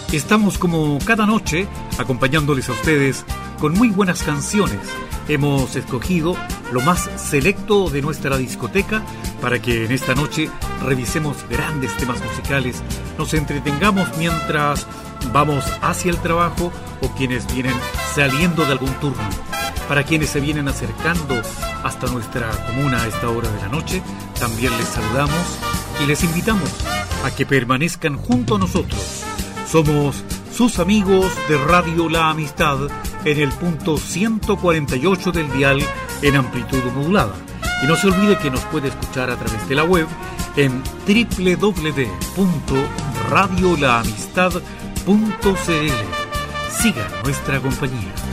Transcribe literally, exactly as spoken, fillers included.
Estamos como cada noche acompañándoles a ustedes con muy buenas canciones. Hemos escogido lo más selecto de nuestra discoteca para que en esta noche revisemos grandes temas musicales, nos entretengamos mientras vamos hacia el trabajo o quienes vienen saliendo de algún turno. Para quienes se vienen acercando hasta nuestra comuna a esta hora de la noche, también les saludamos y les invitamos a que permanezcan junto a nosotros. Somos sus amigos de Radio La Amistad en el punto ciento cuarenta y ocho del dial en amplitud modulada. Y no se olvide que nos puede escuchar a través de la web en doble u doble u doble u punto radio la amistad punto c l. Siga nuestra compañía.